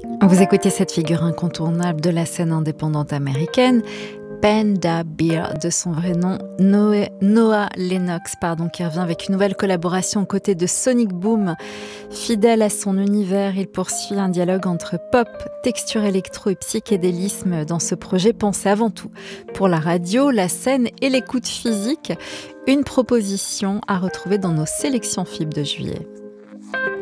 Vous écoutez cette figure incontournable de la scène indépendante américaine, Panda Bear, de son vrai nom, Noah Lennox, qui revient avec une nouvelle collaboration aux côtés de Sonic Boom. Fidèle à son univers, il poursuit un dialogue entre pop, texture électro et psychédélisme dans ce projet pensé avant tout pour la radio, la scène et l'écoute physique. Une proposition à retrouver dans nos sélections FIB de juillet.